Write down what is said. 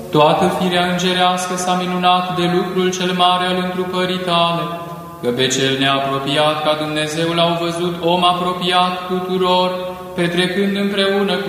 Toată firea îngerească s-a minunat de lucrul cel mare al întrupării tale, că pe cel neapropiat ca Dumnezeu l-au văzut om apropiat tuturor, petrecând împreună cu